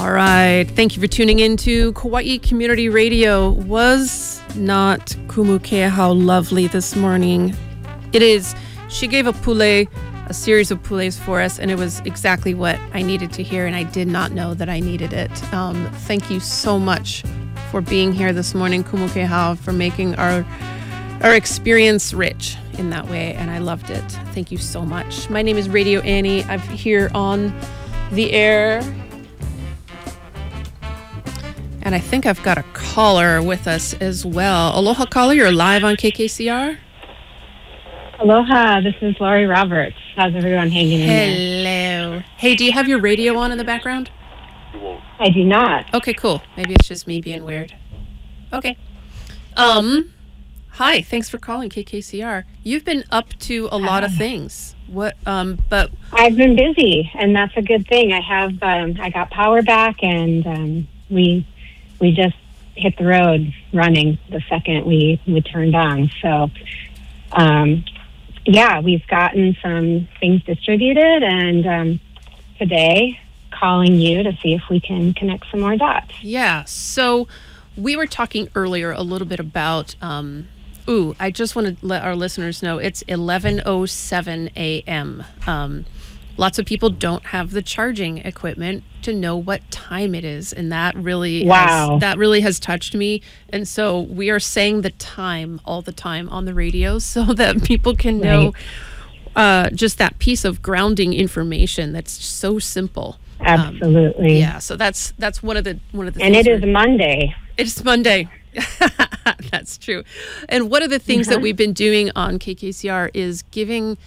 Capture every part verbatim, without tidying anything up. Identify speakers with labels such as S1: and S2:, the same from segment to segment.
S1: All right. Thank you for tuning in to Kauai Community Radio. Was not Kumukeahau lovely this morning? It is. She gave a pule, a series of pules for us, and it was exactly what I needed to hear, and I did not know that I needed it. Um, thank you so much for being here this morning, Kumukeahau, for making our our experience rich in that way, and I loved it. Thank you so much. My name is Radio Annie. I'm here on the air, and I think I've got a caller with us as well. Aloha, caller. You're live on K K C R.
S2: Aloha, this is Lori Roberts. How's everyone hanging in there?
S1: Hello. Hey, do you have your radio on in the background?
S2: I do not.
S1: Okay, cool. Maybe it's just me being weird. Okay. Um, hi, thanks for calling K K C R. You've been up to a lot of things. What, um, but...
S2: I've been busy, and that's a good thing. I have, um, I got power back, and um, we we just hit the road running the second we, we turned on. So, um, yeah, we've gotten some things distributed, and um, today calling you to see if we can connect some more dots.
S1: Yeah, so we were talking earlier a little bit about, um, ooh, I just want to let our listeners know it's eleven oh seven a.m. Um, lots of people don't have the charging equipment to know what time it is, and that really
S2: wow.
S1: has, that really has touched me. And so we are saying the time all the time on the radio so that people can know right. uh, just that piece of grounding information that's so simple.
S2: Absolutely.
S1: Um, yeah, so that's that's one of the one of the
S2: and
S1: things.
S2: And it is Monday.
S1: It's Monday. That's true. And one of the things
S2: uh-huh.
S1: that we've been doing on K K C R is giving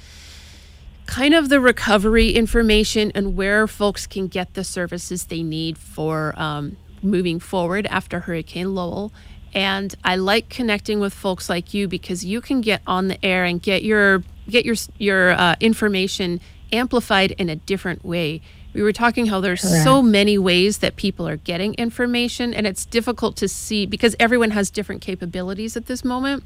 S1: kind of the recovery information and where folks can get the services they need for um, moving forward after Hurricane Lowell. And I like connecting with folks like you because you can get on the air and get your get your your uh, information amplified in a different way. We were talking how there's Correct. so many ways that people are getting information, and it's difficult to see because everyone has different capabilities at this moment.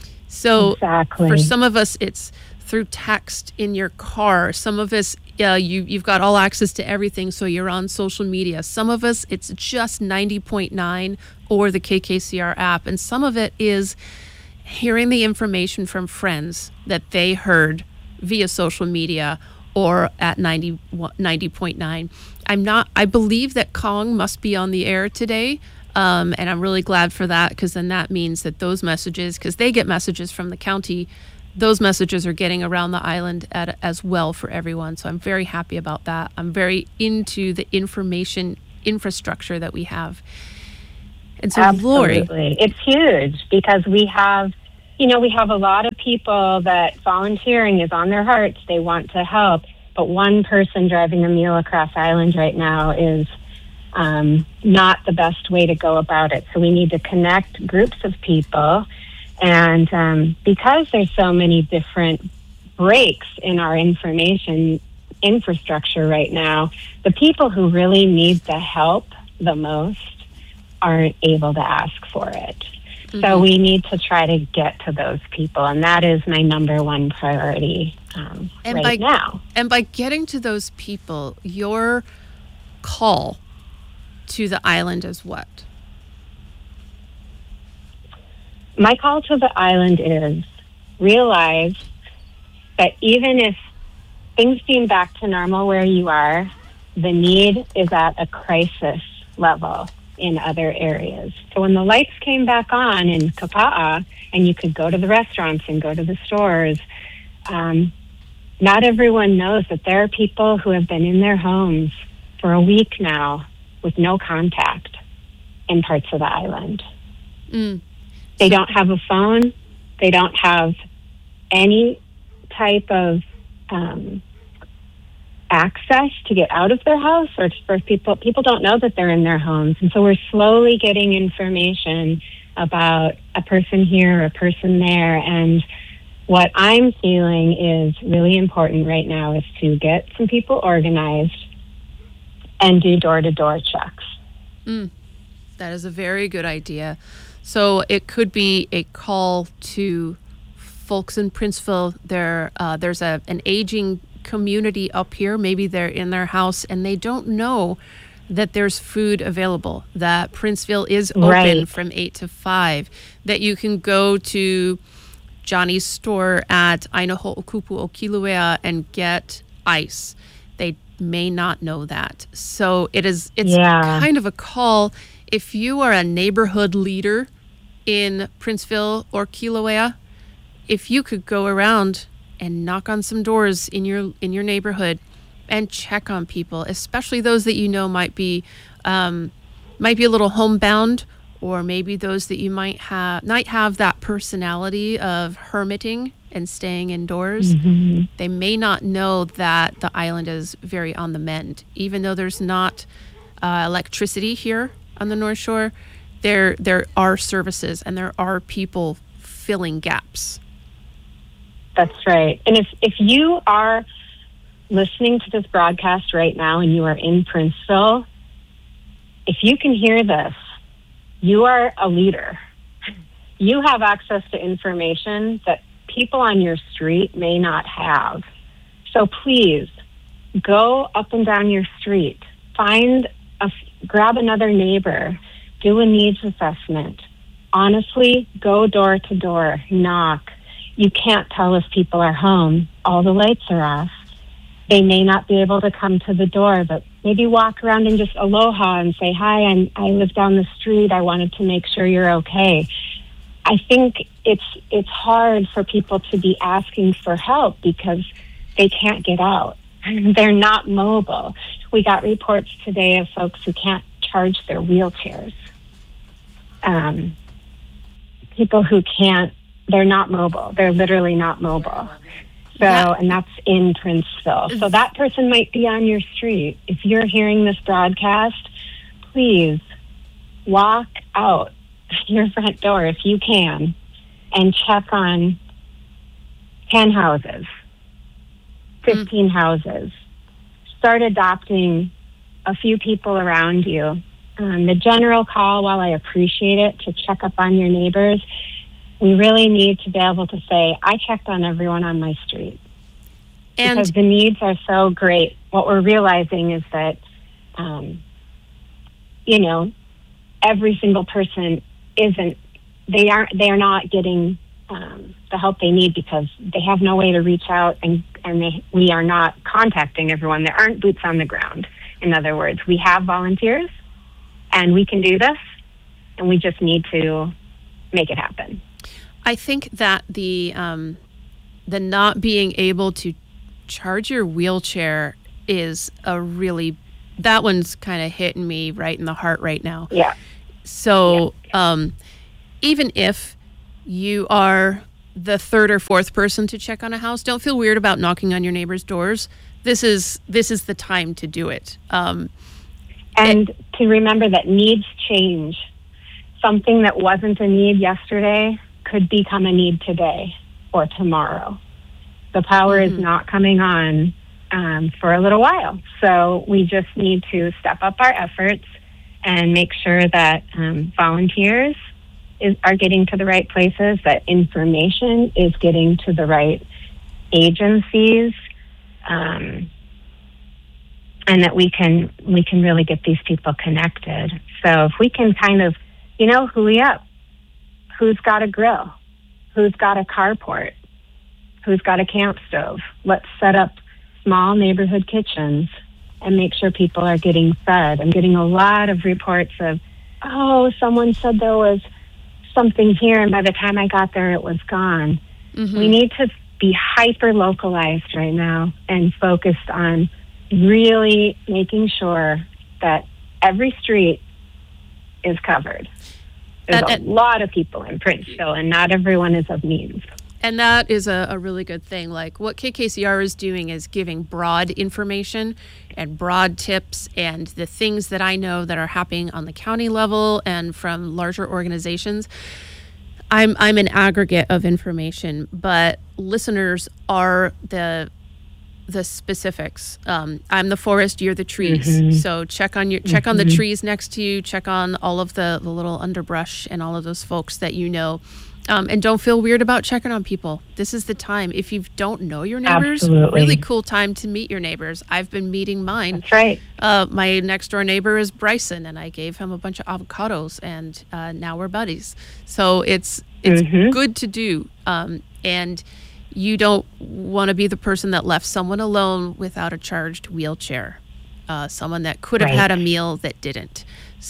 S1: So
S2: exactly.
S1: for some of us, it's through text in your car. Some of us, uh, you, you've got all access to everything, so you're on social media. Some of us, it's just ninety point nine or the K K C R app. And some of it is hearing the information from friends that they heard via social media or at ninety point nine. I'm not, I believe that Kong must be on the air today. Um, and I'm really glad for that because then that means that those messages, because they get messages from the county, those messages are getting around the island at, as well for everyone. So I'm very happy about that. I'm very into the information infrastructure that we have. And so,
S2: Absolutely.
S1: Lori.
S2: It's huge because we have, you know, we have a lot of people that volunteering is on their hearts. They want to help. But one person driving a meal across island right now is um, not the best way to go about it. So we need to connect groups of people. And um, because there's so many different breaks in our information infrastructure right now, the people who really need the help the most aren't able to ask for it. Mm-hmm. So we need to try to get to those people, and that is my number one priority um,
S1: and
S2: right
S1: by,
S2: now.
S1: And by getting to those people, your call to the island is what?
S2: My call to the island is realize that even if things seem back to normal where you are, the need is at a crisis level in other areas. So when the lights came back on in Kapa'a and you could go to the restaurants and go to the stores, um, not everyone knows that there are people who have been in their homes for a week now with no contact in parts of the island.
S1: Mm.
S2: They don't have a phone. They don't have any type of um, access to get out of their house, or for people. People don't know that they're in their homes. And so we're slowly getting information about a person here, a person there. And what I'm feeling is really important right now is to get some people organized and do door-to-door checks.
S1: Mm. That is a very good idea. So it could be a call to folks in Princeville. There, uh, there's a an aging community up here. Maybe they're in their house and they don't know that there's food available, that Princeville is open
S2: Right.
S1: from eight to five, that you can go to Johnny's store at Ainaho'okupu o Kilauea and get ice. They may not know that. So it is it's
S2: Yeah.
S1: kind of a call. If you are a neighborhood leader in Princeville or Kilauea, if you could go around and knock on some doors in your in your neighborhood and check on people, especially those that you know might be um, might be a little homebound, or maybe those that you might have might have that personality of hermiting and staying indoors.
S2: Mm-hmm.
S1: They may not know that the island is very on the mend, even though there's not uh, electricity here on the North Shore. There there are services and there are people filling gaps.
S2: That's right. And if, if you are listening to this broadcast right now and you are in Princeville, if you can hear this, you are a leader. You have access to information that people on your street may not have. So please go up and down your street, find a, grab another neighbor, do a needs assessment. Honestly, go door to door, knock. You can't tell if people are home. All the lights are off. They may not be able to come to the door, but maybe walk around and just aloha and say, hi, I'm, I live down the street. I wanted to make sure you're okay. I think it's it's hard for people to be asking for help because they can't get out. They're not mobile. We got reports today of folks who can't charge their wheelchairs. Um, people who can't, they're not mobile. They're literally not mobile. So,
S1: That-
S2: and that's in Princeville. So that person might be on your street. If you're hearing this broadcast, please walk out your front door if you can and check on ten houses, fifteen houses. Start adopting a few people around you. Um, the general call, while I appreciate it, to check up on your neighbors, we really need to be able to say, I checked on everyone on my street.
S1: And
S2: Because the needs are so great. What we're realizing is that, um, you know, every single person isn't, they aren't, they are not getting um, the help they need because they have no way to reach out, and, and they, we are not contacting everyone. There aren't boots on the ground. In other words, we have volunteers and we can do this, and we just need to make it happen.
S1: I think that the um, the not being able to charge your wheelchair is a really, that one's kind of hitting me right in the heart right now.
S2: Yeah.
S1: So um, even if you are the third or fourth person to check on a house, don't feel weird about knocking on your neighbor's doors. This is this is the time to do it. Um,
S2: And to remember that needs change. Something that wasn't a need yesterday could become a need today or tomorrow. The power
S1: Mhm.
S2: is not coming on um, for a little while. So we just need to step up our efforts and make sure that um, volunteers is, are getting to the right places, that information is getting to the right agencies, um, and that we can we can really get these people connected. So if we can kind of, you know, hooey up. Who's got a grill? Who's got a carport? Who's got a camp stove? Let's set up small neighborhood kitchens and make sure people are getting fed. I'm getting a lot of reports of, oh, someone said there was something here, and by the time I got there, it was gone.
S1: mhm.
S2: We need to be hyper localized right now and focused on really making sure that every street is covered. There's
S1: And-
S2: a
S1: and-
S2: lot of people in Princeville, and not everyone is of means.
S1: And that is a, a really good thing. Like what K K C R is doing is giving broad information and broad tips and the things that I know that are happening on the county level and from larger organizations. I'm I'm an aggregate of information, but listeners are the the specifics. Um, I'm the forest, you're the trees.
S2: Mhm.
S1: So check on your check on the
S2: Mhm.
S1: trees next to you. Check on all of the, the little underbrush and all of those folks that you know. Um, and don't feel weird about checking on people. This is the time. If you don't know your neighbors,
S2: Absolutely.
S1: really cool time to meet your neighbors. I've been meeting mine.
S2: That's right.
S1: Uh, my next door neighbor is Bryson, and I gave him a bunch of avocados, and uh, now we're buddies. So it's it's
S2: Mhm.
S1: good to do. Um, and you don't want to be the person that left someone alone without a charged wheelchair. Uh, someone that could have
S2: Right.
S1: had a meal that didn't.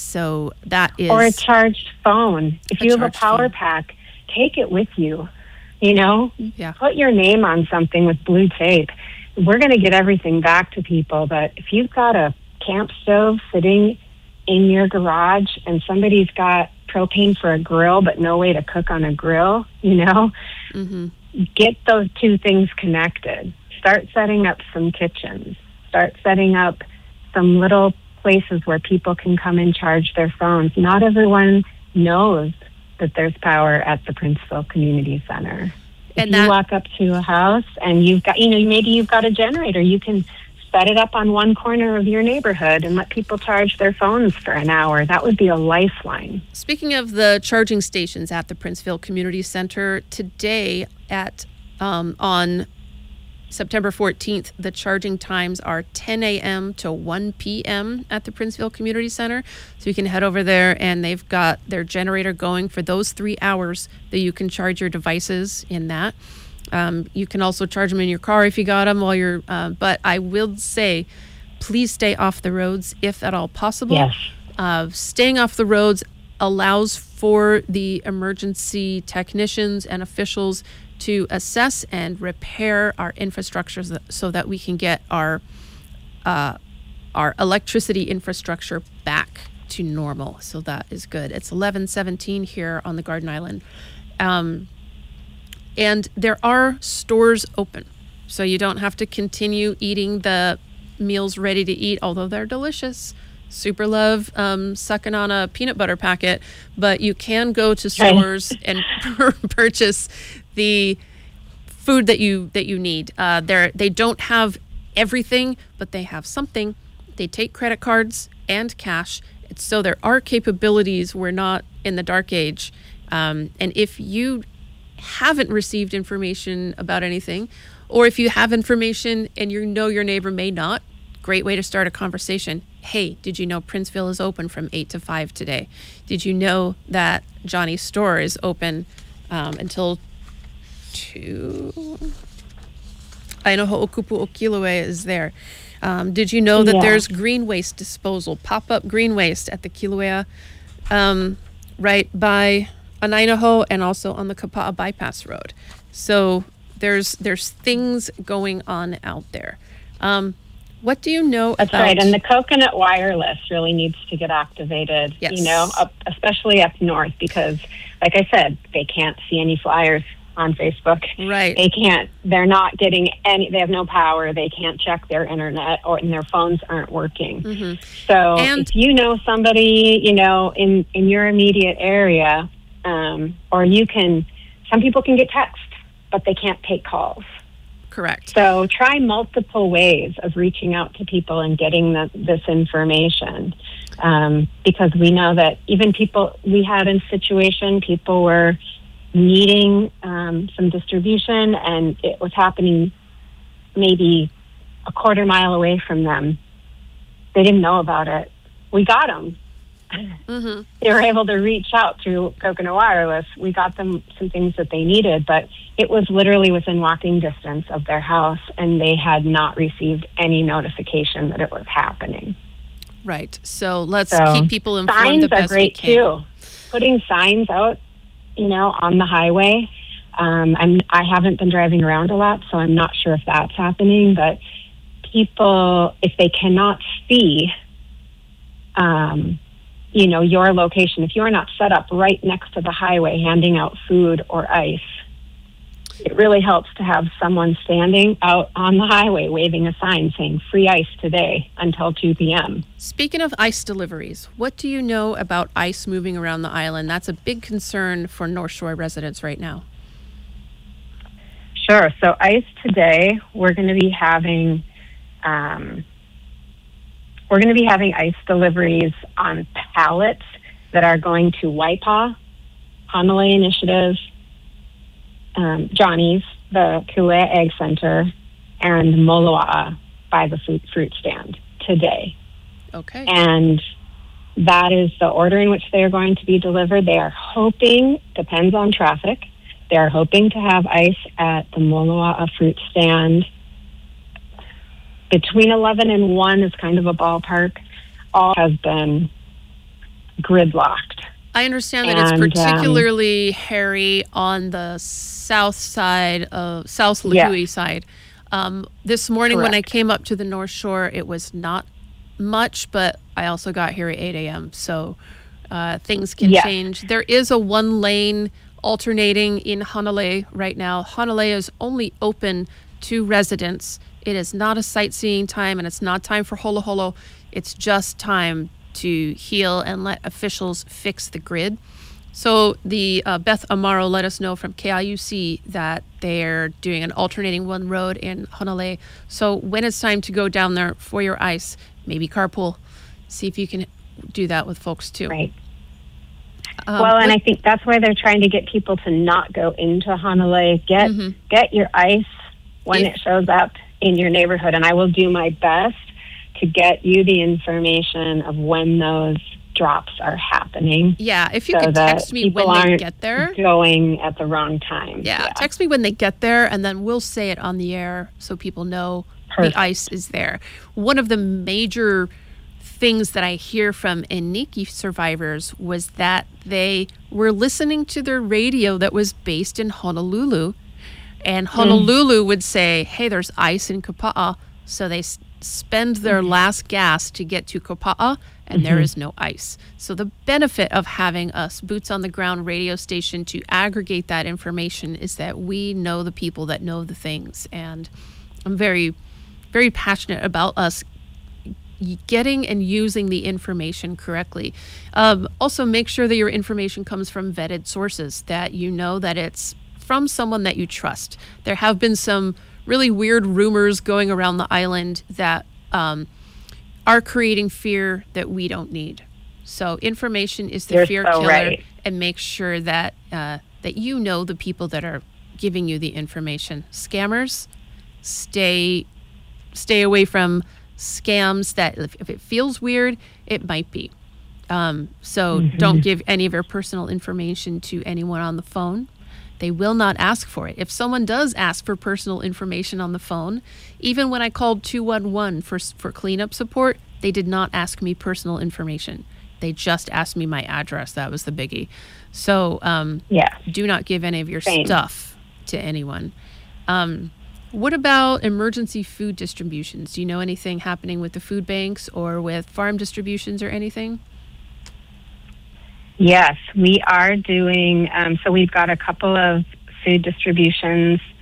S1: So that is
S2: Or a charged phone. If
S1: A
S2: you have a
S1: charged
S2: power
S1: phone.
S2: pack, take it with you. You know,
S1: yeah.
S2: put your name on something with blue tape. We're going to get everything back to people, but if you've got a camp stove sitting in your garage and somebody's got propane for a grill but no way to cook on a grill, you know,
S1: Mm-hmm.
S2: get those two things connected. Start setting up some kitchens. Start setting up some little places where people can come and charge their phones. Not everyone knows that there's power at the Princeville Community Center.
S1: And
S2: if
S1: that-
S2: you walk up to a house and you've got, you know, maybe you've got a generator, you can set it up on one corner of your neighborhood and let people charge their phones for an hour. That would be a lifeline.
S1: Speaking of the charging stations at the Princeville Community Center, today at um, on September fourteenth, the charging times are ten a.m. to one p.m. at the Princeville Community Center. So you can head over there, and they've got their generator going for those three hours that you can charge your devices in that. Um, you can also charge them in your car if you got them while you're, uh, but I will say, please stay off the roads if at all possible.
S2: Yes.
S1: Uh, staying off the roads allows for the emergency technicians and officials to assess and repair our infrastructure so that, so that we can get our uh, our electricity infrastructure back to normal. So that is good. It's eleven seventeen here on the Garden Island. Um, and there are stores open. So you don't have to continue eating the meals ready to eat, although they're delicious. Super love um, sucking on a peanut butter packet, but you can go to stores and purchase the food that you that you need. Uh, they they don't have everything, but they have something. They take credit cards and cash, it's, so there are capabilities. We're not in the dark age, um, and if you haven't received information about anything, or if you have information and you know your neighbor may not, great way to start a conversation. Hey, did you know Princeville is open from eight to five today? Did you know that Johnny's store is open um, until two? I know Ho'okupu Okilue is there. Um, did you know that
S2: Yeah.
S1: there's green waste disposal, pop-up green waste at the Kilauea, um, right by Anainaho and also on the Kapa'a Bypass Road? So there's there's things going on out there. Um, what do you know
S2: That's
S1: about...
S2: right. And the coconut wireless really needs to get activated,
S1: Yes.
S2: you know, up, especially up north, because, like I said, they can't see any flyers on Facebook.
S1: Right.
S2: They can't, they're not getting any, they have no power. They can't check their internet, or and their phones aren't working.
S1: Mhm.
S2: So
S1: And-
S2: if you know somebody, you know, in, in your immediate area, um, or you can, some people can get text, but they can't take calls.
S1: Correct.
S2: So try multiple ways of reaching out to people and getting the, this information, um, because we know that even people, we had a situation, people were needing um, some distribution, and it was happening maybe a quarter mile away from them. They didn't know about it. We got them.
S1: Mm-hmm.
S2: They were able to reach out through Coconut Wireless. We got them some things that they needed, but it was literally within walking distance of their house, and they had not received any notification that it was happening.
S1: Right. So let's
S2: So
S1: keep people informed
S2: signs
S1: the
S2: are
S1: best we
S2: great
S1: can.
S2: too. Putting signs out, you know, on the highway. Um, I'm I haven't been driving around a lot, so I'm not sure if that's happening. But people, if they cannot see, um, you know, your location, if you're not set up right next to the highway handing out food or ice, it really helps to have someone standing out on the highway waving a sign saying free ice today until two p.m.
S1: Speaking of ice deliveries, what do you know about ice moving around the island? That's a big concern for North Shore residents right now.
S2: Sure. So ice today, we're going to be having, um, we're going to be having ice deliveries on pallets that are going to Waipa, Hanalei Initiative, um, Johnny's, the Kilauea Egg Center, and Moloa'a by the fruit, fruit stand today.
S1: Okay.
S2: And that is the order in which they are going to be delivered. They are hoping, depends on traffic, they are hoping to have ice at the Moloa'a fruit stand between eleven and one is kind of a ballpark. All has been gridlocked.
S1: I understand that
S2: and,
S1: it's particularly um, hairy on the south side of South Lihue yeah. side. Um, this morning Correct. When I came up to the North Shore, it was not much, but I also got here at eight a.m. So uh, things can yes. change. There is a one lane alternating in Hanalei right now. Hanalei is only open to residents. It is not a sightseeing time, and it's not time for holo holo. It's just time to heal and let officials fix the grid. So the uh, Beth Amaro let us know from K I U C that they're doing an alternating one road in Hanalei. So when it's time to go down there for your ice, maybe carpool. See if you can do that with folks too.
S2: Right. Um, well, and what, I think that's why they're trying to get people to not go into Hanalei. Get mm-hmm. get your ice when if, it shows up in your neighborhood, and I will do my best to get you the information of when those drops are happening.
S1: Yeah, if you so could text me when they get there.
S2: Going at the wrong time.
S1: Yeah, yeah, text me when they get there, and then we'll say it on the air so people know Perfect. The ice is there. One of the major things that I hear from Iniki survivors was that they were listening to their radio that was based in Honolulu, and Honolulu mm. would say, hey, there's ice in Kapa'a, so they s- spend their mm-hmm. last gas to get to Kapa'a, and mm-hmm. there is no ice. So the benefit of having us boots on the ground radio station to aggregate that information is that we know the people that know the things, and I'm very, very passionate about us getting and using the information correctly. Um, also, make sure that your information comes from vetted sources, that you know that it's from someone that you trust. There have been some really weird rumors going around the island that um, are creating fear that we don't need. So information is the
S2: You're
S1: fear
S2: so
S1: killer,
S2: right.
S1: and make sure that uh, that you know the people that are giving you the information. Scammers, stay stay away from scams that if, if it feels weird, it might be. Um, so mm-hmm. don't give any of your personal information to anyone on the phone. They will not ask for it. If someone does ask for personal information on the phone, even when I called two one one for for cleanup support, they did not ask me personal information. They just asked me my address. That was the biggie. So um,
S2: yeah.
S1: do not give any of your
S2: Same.
S1: stuff to anyone. Um, What about emergency food distributions? Do you know anything happening with the food banks or with farm distributions or anything?
S2: Yes, we are doing, um, so we've got a couple of food distributions